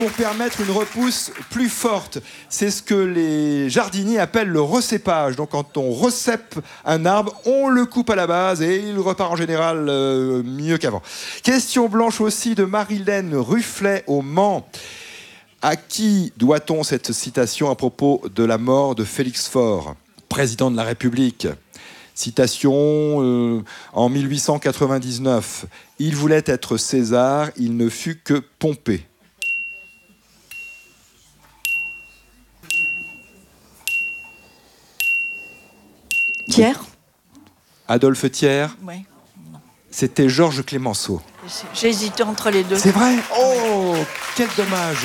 pour permettre une repousse plus forte. C'est ce que les jardiniers appellent le recépage. Donc quand on recèpe un arbre, on le coupe à la base et il repart en général mieux qu'avant. Question blanche aussi de Marilène Rufflet au Mans. À qui doit-on cette citation à propos de la mort de Félix Faure, président de la République ? Citation en 1899. « Il voulait être César, il ne fut que Pompée. » Thiers. Adolphe Thiers. Oui. C'était Georges Clémenceau. J'ai hésité entre les deux. C'est vrai ? Oh, quel dommage.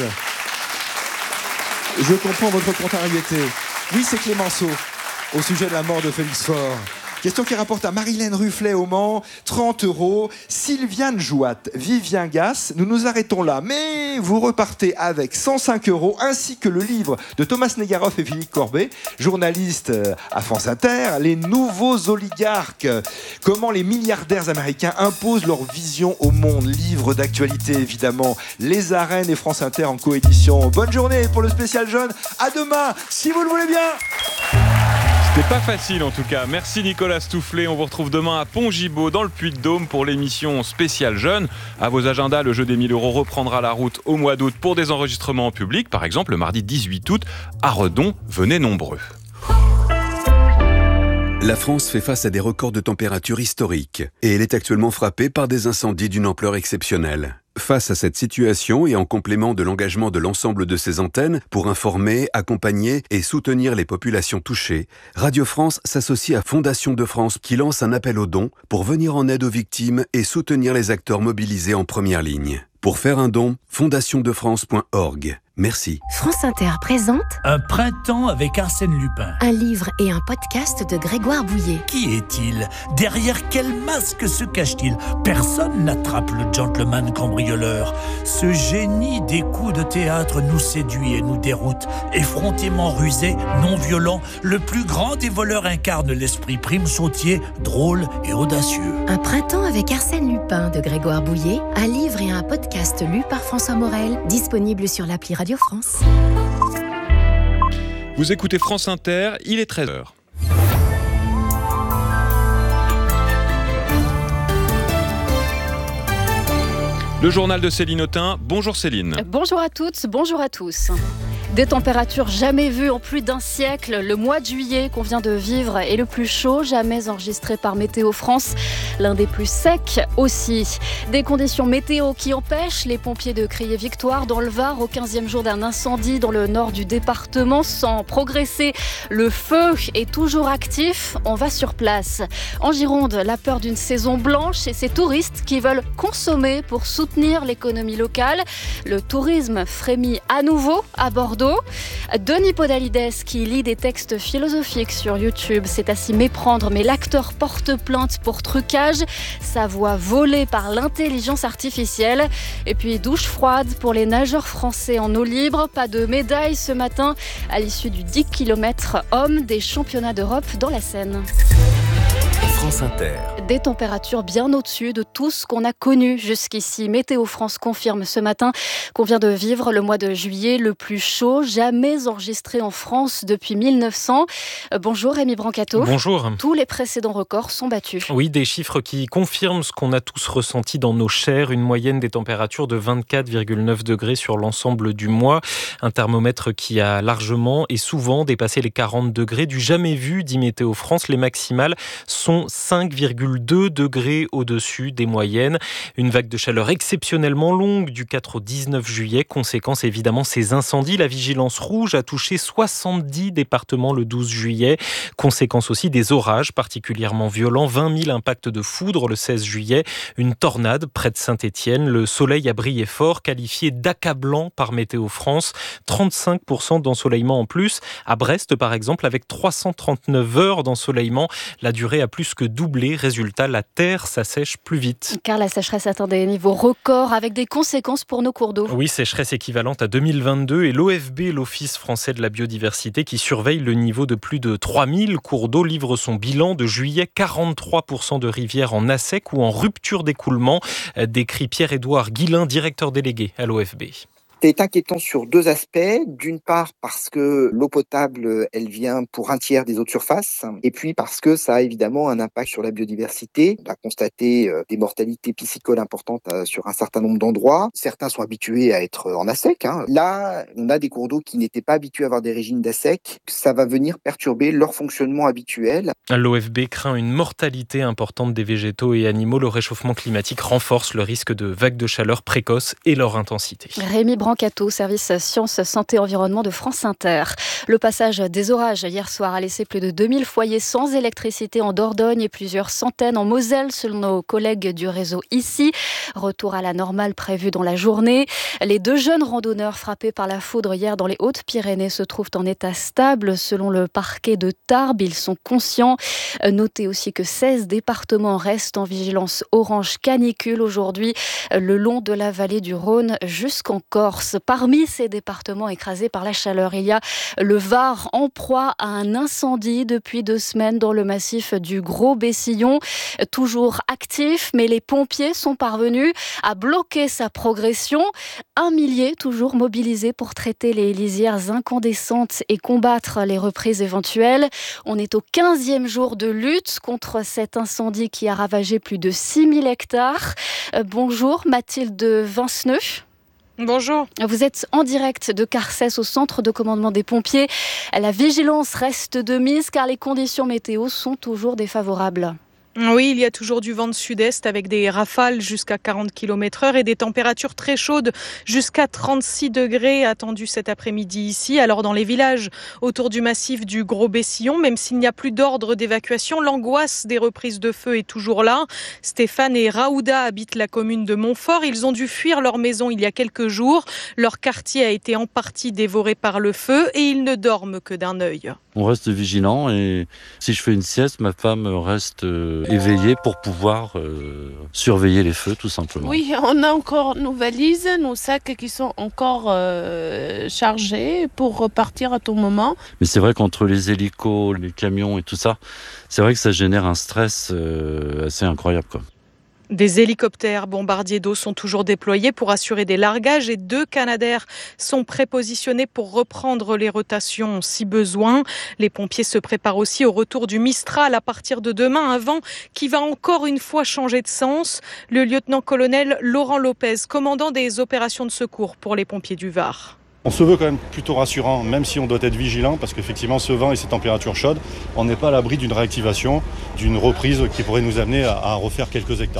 Je comprends votre contrariété. Oui, c'est Clémenceau, au sujet de la mort de Félix Faure. Question qui rapporte à Marilène Rufflet au Mans, 30 €. Sylviane Jouat, Vivien Gasse, nous nous arrêtons là. Mais vous repartez avec 105 €, ainsi que le livre de Thomas Negaroff et Philippe Corbet, journalistes à France Inter, Les nouveaux oligarques. Comment les milliardaires américains imposent leur vision au monde. Livre d'actualité, évidemment. Les Arènes et France Inter en coédition. Bonne journée pour le spécial jeune. À demain, si vous le voulez bien. C'est pas facile en tout cas. Merci Nicolas Stoufflet. On vous retrouve demain à Pont-Gibaud dans le Puy-de-Dôme pour l'émission spéciale jeune. À vos agendas, le jeu des 1000 € reprendra la route au mois d'août pour des enregistrements en public. Par exemple, le mardi 18 août à Redon. Venez nombreux. La France fait face à des records de température historiques et elle est actuellement frappée par des incendies d'une ampleur exceptionnelle. Face à cette situation et en complément de l'engagement de l'ensemble de ses antennes pour informer, accompagner et soutenir les populations touchées, Radio France s'associe à Fondation de France qui lance un appel aux dons pour venir en aide aux victimes et soutenir les acteurs mobilisés en première ligne. Pour faire un don, fondationdefrance.org. Merci. France Inter présente Un printemps avec Arsène Lupin. un livre et un podcast de Grégoire Bouillet. Qui est-il ? Derrière quel masque se cache-t-il ? Personne n'attrape le gentleman cambrioleur. Ce génie des coups de théâtre nous séduit et nous déroute. Effrontément rusé, non violent, le plus grand des voleurs incarne l'esprit prime sautier, drôle et audacieux. Un printemps avec Arsène Lupin de Grégoire Bouillet, un livre et un podcast lu par François Morel, disponible sur l'appli Radio France. Vous écoutez France Inter, il est 13h. Le journal de Céline Autain. Bonjour Céline. Bonjour à toutes, bonjour à tous. Des températures jamais vues en plus d'un siècle. Le mois de juillet qu'on vient de vivre est le plus chaud jamais enregistré par Météo France. L'un des plus secs aussi. Des conditions météo qui empêchent les pompiers de crier victoire dans le Var au 15e jour d'un incendie dans le nord du département. Sans progresser, le feu est toujours actif. On va sur place. En Gironde, la peur d'une saison blanche et ces touristes qui veulent consommer pour soutenir l'économie locale. Le tourisme frémit à nouveau à Bordeaux. Denis Podalides qui lit des textes philosophiques sur YouTube, c'est à s'y méprendre, mais l'acteur porte plainte pour trucage, sa voix volée par l'intelligence artificielle. Et puis douche froide pour les nageurs français en eau libre, pas de médaille ce matin à l'issue du 10 km hommes des championnats d'Europe dans la Seine. France Inter. Des températures bien au-dessus de tout ce qu'on a connu jusqu'ici. Météo France confirme ce matin qu'on vient de vivre le mois de juillet le plus chaud jamais enregistré en France depuis 1900. Bonjour Rémi Brancato. Bonjour. Tous les précédents records sont battus. Oui, des chiffres qui confirment ce qu'on a tous ressenti dans nos chairs. Une moyenne des températures de 24,9 degrés sur l'ensemble du mois. Un thermomètre qui a largement et souvent dépassé les 40 degrés. Du jamais vu, dit Météo France. Les maximales sont 5,2 degrés au-dessus des moyennes. Une vague de chaleur exceptionnellement longue du 4 au 19 juillet. Conséquence évidemment ces incendies. La vigilance rouge a touché 70 départements le 12 juillet. Conséquence aussi des orages particulièrement violents. 20 000 impacts de foudre le 16 juillet. Une tornade près de Saint-Étienne. Le soleil a brillé fort, qualifié d'accablant par Météo France. 35% d'ensoleillement en plus. À Brest par exemple, avec 339 heures d'ensoleillement. La durée a plus que doublé. Résultat, la terre s'assèche plus vite. Car la sécheresse atteint des niveaux records avec des conséquences pour nos cours d'eau. Oui, sécheresse équivalente à 2022 et l'OFB, l'Office français de la biodiversité, qui surveille le niveau de plus de 3000 cours d'eau, livre son bilan de juillet. 43% de rivières en assec ou en rupture d'écoulement, décrit Pierre-Édouard Guillain, directeur délégué à l'OFB. C'est inquiétant sur 2 aspects. D'une part, parce que l'eau potable, elle vient pour un tiers des eaux de surface. Et puis parce que ça a évidemment un impact sur la biodiversité. On a constaté des mortalités piscicoles importantes sur un certain nombre d'endroits. Certains sont habitués à être en ASEC. Là, on a des cours d'eau qui n'étaient pas habitués à avoir des régimes d'ASEC. Ça va venir perturber leur fonctionnement habituel. L'OFB craint une mortalité importante des végétaux et animaux. Le réchauffement climatique renforce le risque de vagues de chaleur précoces et leur intensité. Rémi Brancato, service Sciences, Santé, Environnement de France Inter. Le passage des orages hier soir a laissé plus de 2000 foyers sans électricité en Dordogne et plusieurs centaines en Moselle, selon nos collègues du réseau ici. Retour à la normale prévu dans la journée. Les 2 jeunes randonneurs frappés par la foudre hier dans les Hautes-Pyrénées se trouvent en état stable. Selon le parquet de Tarbes, ils sont conscients. Notez aussi que 16 départements restent en vigilance orange canicule aujourd'hui, le long de la vallée du Rhône jusqu'en Corse. Parmi ces départements écrasés par la chaleur, il y a le Var en proie à un incendie depuis 2 semaines dans le massif du Gros-Bessillon. Toujours actif, mais les pompiers sont parvenus à bloquer sa progression. 1 millier toujours mobilisés pour traiter les lisières incandescentes et combattre les reprises éventuelles. On est au 15e jour de lutte contre cet incendie qui a ravagé plus de 6000 hectares. Bonjour Mathilde Vinceneux. Bonjour. Vous êtes en direct de Carcès au centre de commandement des pompiers. La vigilance reste de mise car les conditions météo sont toujours défavorables. Oui, il y a toujours du vent de sud-est avec des rafales jusqu'à 40 km/h et des températures très chaudes jusqu'à 36 degrés attendues cet après-midi ici. Alors dans les villages autour du massif du Gros-Bessillon, même s'il n'y a plus d'ordre d'évacuation, l'angoisse des reprises de feu est toujours là. Stéphane et Raouda habitent la commune de Montfort. Ils ont dû fuir leur maison il y a quelques jours. Leur quartier a été en partie dévoré par le feu et ils ne dorment que d'un œil. On reste vigilant et si je fais une sieste, ma femme reste éveillée pour pouvoir surveiller les feux tout simplement. Oui, on a encore nos valises, nos sacs qui sont encore chargés pour repartir à tout moment. Mais c'est vrai qu'entre les hélicos, les camions et tout ça, c'est vrai que ça génère un stress assez incroyable, quoi. Des hélicoptères bombardiers d'eau sont toujours déployés pour assurer des largages et 2 Canadair sont prépositionnés pour reprendre les rotations si besoin. Les pompiers se préparent aussi au retour du Mistral à partir de demain, un vent qui va encore une fois changer de sens. Le lieutenant-colonel Laurent Lopez, commandant des opérations de secours pour les pompiers du Var. On se veut quand même plutôt rassurant, même si on doit être vigilant, parce qu'effectivement, ce vent et ces températures chaudes, on n'est pas à l'abri d'une réactivation, d'une reprise qui pourrait nous amener à refaire quelques hectares.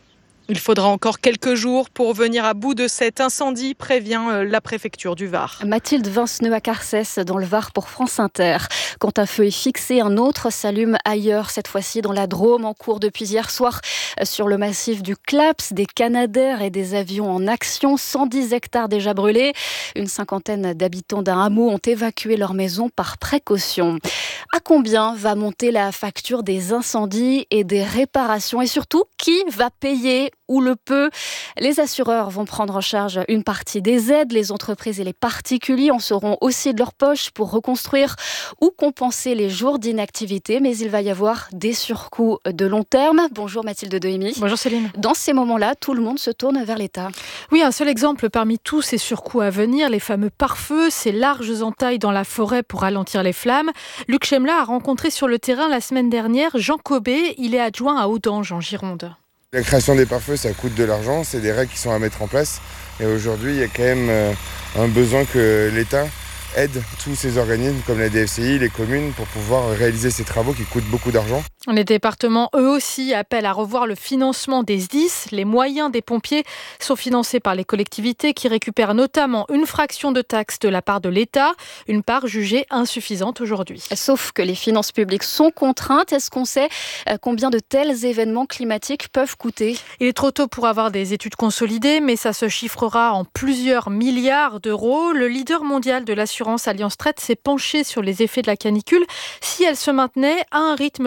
Il faudra encore quelques jours pour venir à bout de cet incendie, prévient la préfecture du Var. Mathilde Vinceneux à Carcès, dans le Var pour France Inter. Quand un feu est fixé, un autre s'allume ailleurs, cette fois-ci dans la Drôme, en cours depuis hier soir sur le massif du Claps, des Canadair et des avions en action. 110 hectares déjà brûlés. Une cinquantaine d'habitants d'un hameau ont évacué leur maison par précaution. À combien va monter la facture des incendies et des réparations? Et surtout, qui va payer ou le peut? Les assureurs vont prendre en charge une partie des aides. Les entreprises et les particuliers en seront aussi de leur poche pour reconstruire ou compenser les jours d'inactivité. Mais il va y avoir des surcoûts de long terme. Bonjour Mathilde Dehimi. Bonjour Céline. Dans ces moments-là, tout le monde se tourne vers l'État. Oui, un seul exemple parmi tous ces surcoûts à venir, les fameux pare-feux, ces larges entailles dans la forêt pour ralentir les flammes. Luc Chemla a rencontré sur le terrain la semaine dernière Jean Cobé. Il est adjoint à Audange en Gironde. La création des pare-feux, ça coûte de l'argent, c'est des règles qui sont à mettre en place. Et aujourd'hui, il y a quand même un besoin que l'État aide tous ces organismes comme la DFCI, les communes, pour pouvoir réaliser ces travaux qui coûtent beaucoup d'argent. Les départements, eux aussi, appellent à revoir le financement des SDIS. Les moyens des pompiers sont financés par les collectivités qui récupèrent notamment une fraction de taxes de la part de l'État, une part jugée insuffisante aujourd'hui. Sauf que les finances publiques sont contraintes. Est-ce qu'on sait combien de tels événements climatiques peuvent coûter? Il est trop tôt pour avoir des études consolidées, mais ça se chiffrera en plusieurs milliards d'euros. Le leader mondial de l'assurance Allianz Trade s'est penché sur les effets de la canicule si elle se maintenait à un rythme régulier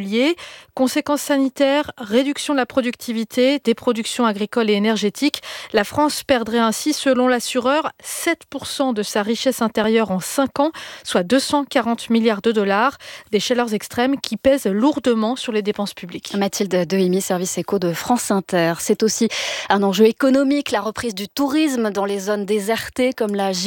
journalier. Conséquences sanitaires, réduction de la productivité des productions agricoles et énergétiques. La France perdrait ainsi, selon l'assureur, 7% de sa richesse intérieure en 5 ans, soit 240 milliards de dollars. Des chaleurs extrêmes qui pèsent lourdement sur les dépenses publiques. Mathilde Dehimi, service éco de France Inter. C'est aussi un enjeu économique, la reprise du tourisme dans les zones désertées comme la